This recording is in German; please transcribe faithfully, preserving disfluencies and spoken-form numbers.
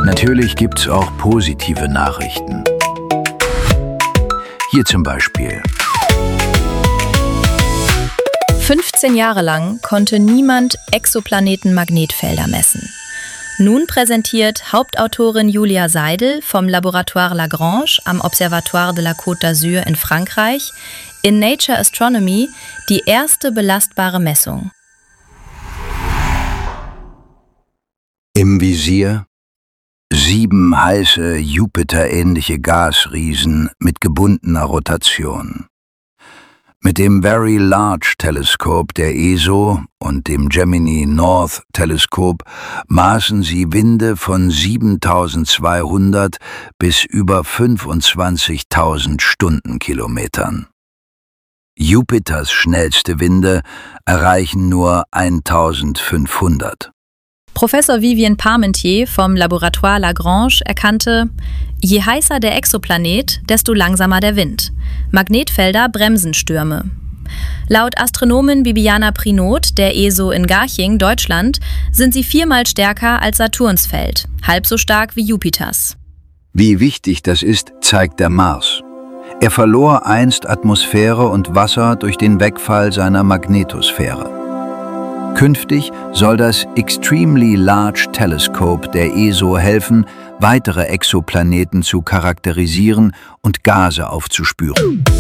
Natürlich gibt's auch positive Nachrichten. Hier zum Beispiel. fünfzehn Jahre lang konnte niemand Exoplaneten-Magnetfelder messen. Nun präsentiert Hauptautorin Julia Seidel vom Laboratoire Lagrange am Observatoire de la Côte d'Azur in Frankreich in Nature Astronomy die erste belastbare Messung. Im Visier sieben heiße Jupiter-ähnliche Gasriesen mit gebundener Rotation. Mit dem Very Large Telescope der E S O und dem Gemini North Teleskop maßen sie Winde von siebentausendzweihundert bis über fünfundzwanzigtausend Stundenkilometern. Jupiters schnellste Winde erreichen nur eintausendfünfhundert. Professor Vivien Parmentier vom Laboratoire Lagrange erkannte, je heißer der Exoplanet, desto langsamer der Wind. Magnetfelder bremsen Stürme. Laut Astronomin Bibiana Prinot der E S O in Garching, Deutschland, sind sie viermal stärker als Saturns Feld, halb so stark wie Jupiters. Wie wichtig das ist, zeigt der Mars. Er verlor einst Atmosphäre und Wasser durch den Wegfall seiner Magnetosphäre. Künftig soll das Extremely Large Telescope der E S O helfen, weitere Exoplaneten zu charakterisieren und Gase aufzuspüren.